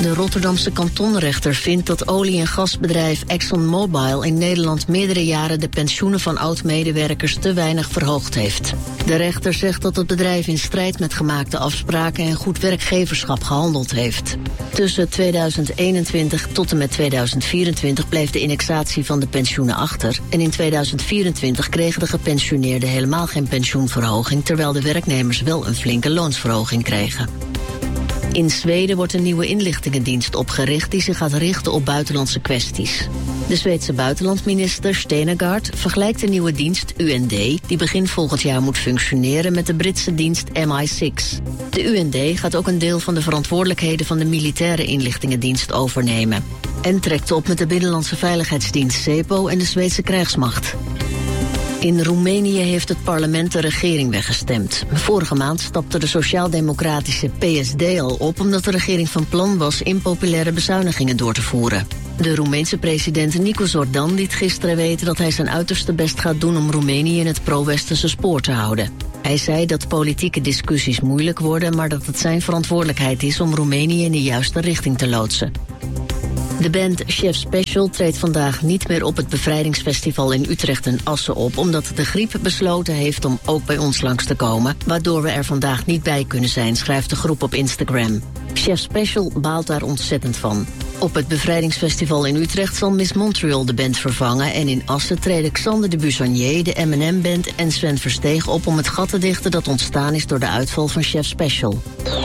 De Rotterdamse kantonrechter vindt dat olie- en gasbedrijf ExxonMobil in Nederland meerdere jaren de pensioenen van oud-medewerkers te weinig verhoogd heeft. De rechter zegt dat het bedrijf in strijd met gemaakte afspraken en goed werkgeverschap gehandeld heeft. Tussen 2021 tot en met 2024 bleef de indexatie van de pensioenen achter en in 2024 kregen de gepensioneerden helemaal geen pensioenverhoging, terwijl de werknemers wel een flinke loonsverhoging kregen. In Zweden wordt een nieuwe inlichtingendienst opgericht die zich gaat richten op buitenlandse kwesties. De Zweedse buitenlandminister Stenegard vergelijkt de nieuwe dienst UND, die begin volgend jaar moet functioneren, met de Britse dienst MI6. De UND gaat ook een deel van de verantwoordelijkheden van de militaire inlichtingendienst overnemen en trekt op met de Binnenlandse Veiligheidsdienst SEPO en de Zweedse krijgsmacht. In Roemenië heeft het parlement de regering weggestemd. Vorige maand stapte de sociaal-democratische PSD al op omdat de regering van plan was impopulaire bezuinigingen door te voeren. De Roemeense president Nicu Zordan liet gisteren weten dat hij zijn uiterste best gaat doen om Roemenië in het pro-westerse spoor te houden. Hij zei dat politieke discussies moeilijk worden, maar dat het zijn verantwoordelijkheid is om Roemenië in de juiste richting te loodsen. De band Chef Special treedt vandaag niet meer op het Bevrijdingsfestival in Utrecht en Assen op, omdat de Griep besloten heeft om ook bij ons langs te komen, waardoor we er vandaag niet bij kunnen zijn, schrijft de groep op Instagram. Chef Special baalt daar ontzettend van. Op het Bevrijdingsfestival in Utrecht zal Miss Montreal de band vervangen en in Assen treden Xander de Bussanier, de M&M-band en Sven Versteeg op om het gat te dichten dat ontstaan is door de uitval van Chef Special.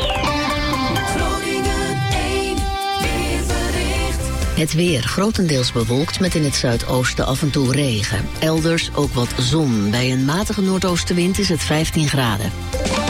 Het weer grotendeels bewolkt met in het zuidoosten af en toe regen. Elders ook wat zon. Bij een matige noordoostenwind is het 15 graden.